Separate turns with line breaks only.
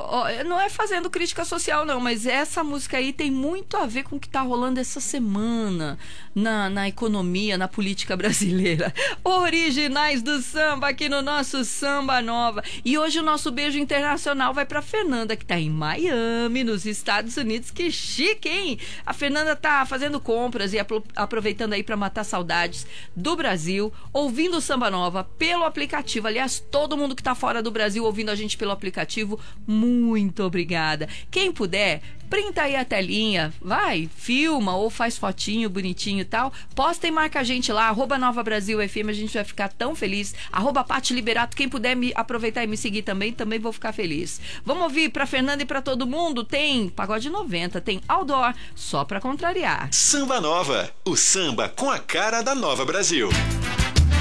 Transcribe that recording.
não é fazendo crítica social não, mas essa música aí tem muito a ver com o que tá rolando essa semana na economia, na política brasileira. Originais do samba aqui no nosso Samba Nova. E hoje o nosso beijo internacional vai pra Fernanda, que tá em Miami, nos Estados Unidos. Que chique, hein? A Fernanda tá fazendo compras e aproveitando aí pra matar saudades do Brasil, ouvindo o Samba Nova pelo aplicativo. Aliás, todo mundo que tá fora do Brasil ouvindo a gente pelo aplicativo, muito obrigada. Quem puder, printa aí a telinha, vai, filma ou faz fotinho bonitinho e tal, posta e marca a gente lá, @NovaBrasilFM, a gente vai ficar tão feliz, @Pati Liberato, quem puder aproveitar e me seguir também vou ficar feliz. Vamos ouvir pra Fernanda e pra todo mundo, tem Pagode 90, tem Outdoor, só pra contrariar.
Samba Nova, o samba com a cara da Nova Brasil.